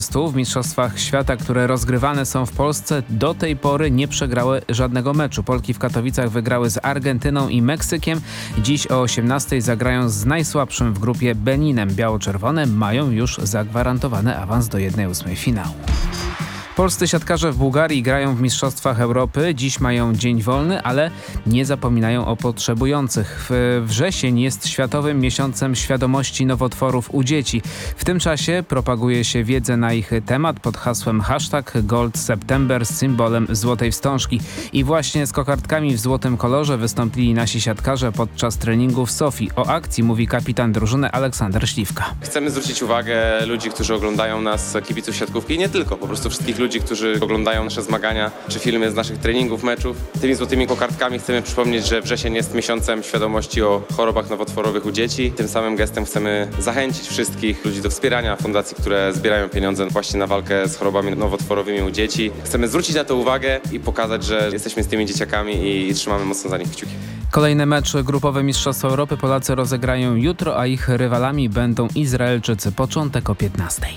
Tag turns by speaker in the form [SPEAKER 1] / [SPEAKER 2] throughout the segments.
[SPEAKER 1] W Mistrzostwach Świata, które rozgrywane są w Polsce, do tej pory nie przegrały żadnego meczu. Polki w Katowicach wygrały z Argentyną i Meksykiem. Dziś o 18:00 zagrają z najsłabszym w grupie Beninem. Biało-czerwone mają już zagwarantowany awans do 1/8 finału. Polscy siatkarze w Bułgarii grają w Mistrzostwach Europy. Dziś mają dzień wolny, ale nie zapominają o potrzebujących. Wrzesień jest Światowym Miesiącem Świadomości Nowotworów u dzieci. W tym czasie propaguje się wiedzę na ich temat pod hasłem #GoldSeptember z symbolem złotej wstążki. I właśnie z kokardkami w złotym kolorze wystąpili nasi siatkarze podczas treningu w Sofii. O akcji mówi kapitan drużyny Aleksander Śliwka.
[SPEAKER 2] Chcemy zwrócić uwagę ludzi, którzy oglądają nas, kibiców siatkówki i nie tylko, po prostu wszystkich ludzi, którzy oglądają nasze zmagania czy filmy z naszych treningów, meczów. Tymi złotymi kokardkami chcemy przypomnieć, że wrzesień jest miesiącem świadomości o chorobach nowotworowych u dzieci. Tym samym gestem chcemy zachęcić wszystkich ludzi do wspierania fundacji, które zbierają pieniądze właśnie na walkę z chorobami nowotworowymi u dzieci. Chcemy zwrócić na to uwagę i pokazać, że jesteśmy z tymi dzieciakami i trzymamy mocno za nich kciuki.
[SPEAKER 1] Kolejny mecz grupowy Mistrzostw Europy Polacy rozegrają jutro, a ich rywalami będą Izraelczycy. Początek o 15:00.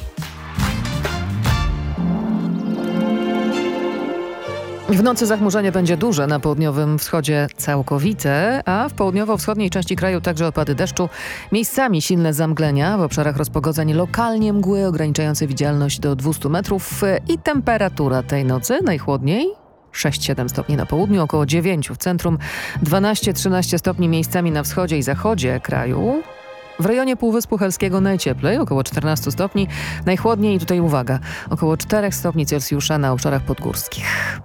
[SPEAKER 3] W nocy zachmurzenie będzie duże, na południowym wschodzie całkowite, a w południowo-wschodniej części kraju także opady deszczu. Miejscami silne zamglenia, w obszarach rozpogodzeń lokalnie mgły ograniczające widzialność do 200 metrów i temperatura tej nocy najchłodniej 6-7 stopni na południu, około 9 w centrum, 12-13 stopni miejscami na wschodzie i zachodzie kraju. W rejonie Półwyspu Helskiego najcieplej, około 14 stopni, najchłodniej, tutaj uwaga, około 4 stopni Celsjusza na obszarach podgórskich.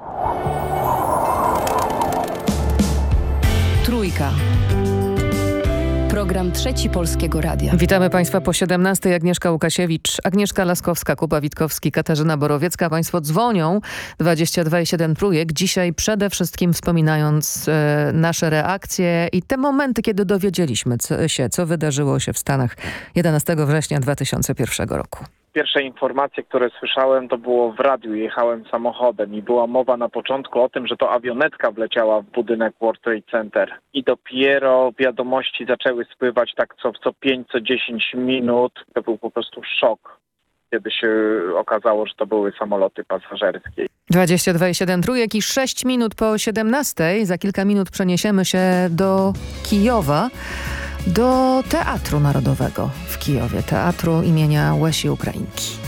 [SPEAKER 4] Trójka. Program Trzeci Polskiego Radia.
[SPEAKER 3] Witamy Państwa po 17:00. Agnieszka Łukasiewicz, Agnieszka Laskowska, Kuba Witkowski, Katarzyna Borowiecka. Państwo dzwonią 22,7 Trójek. Dzisiaj przede wszystkim wspominając nasze reakcje i te momenty, kiedy dowiedzieliśmy się, co wydarzyło się w Stanach 11 września 2001 roku.
[SPEAKER 5] Pierwsze informacje, które słyszałem, to było w radiu. Jechałem samochodem i była mowa na początku o tym, że to awionetka wleciała w budynek World Trade Center. I dopiero wiadomości zaczęły spływać tak co 5, co 10 minut. To był po prostu szok, kiedy się okazało, że to były samoloty pasażerskie.
[SPEAKER 3] 22,7 Trójek i 6 minut po 17:00. Za kilka minut przeniesiemy się do Kijowa. Do Teatru Narodowego w Kijowie, Teatru imienia Łesi Ukrainki.